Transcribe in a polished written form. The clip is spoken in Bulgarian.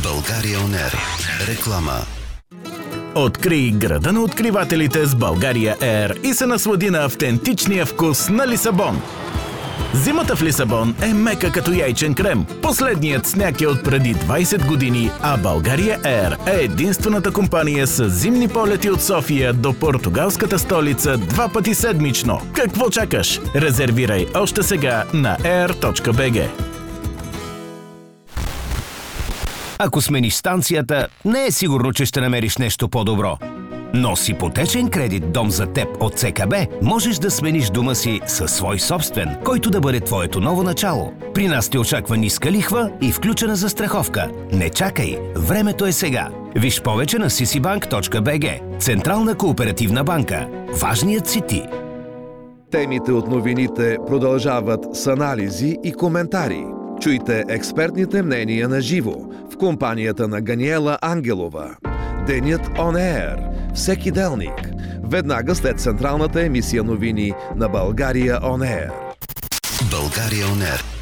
България On Air. Реклама. Открий града на откривателите с България Air и се наслади на автентичния вкус на Лисабон. Зимата в Лисабон е мека като яйчен крем. Последният сняг е от преди 20 години, а България Air е единствената компания с зимни полети от София до португалската столица 2 пъти седмично. Какво чакаш? Резервирай още сега на air.bg. Ако смениш станцията, не е сигурно, че ще намериш нещо по-добро. Но с ипотечен кредит «Дом за теб» от ЦКБ можеш да смениш дома си със свой собствен, който да бъде твоето ново начало. При нас те очаква ниска лихва и включена застраховка. Не чакай, времето е сега. Виж повече на ccbank.bg. Централна кооперативна банка. Важният си ти. Темите от новините продължават с анализи и коментари. Чуйте експертните мнения на живо в компанията на Ганиела Ангелова. Денят On Air. Всеки делник. Веднага след централната емисия новини на България On Air. България On Air.